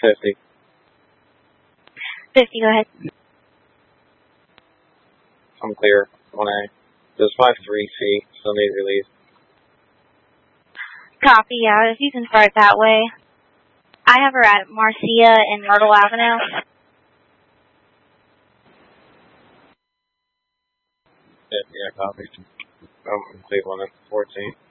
50. 50, go ahead. I'm clear. 1A. There's 5-3 feet, still need release. Copy, yeah, if you can start that way. I have her at Marcia and Myrtle Avenue. Yeah, copy. I'm Cleveland at 14.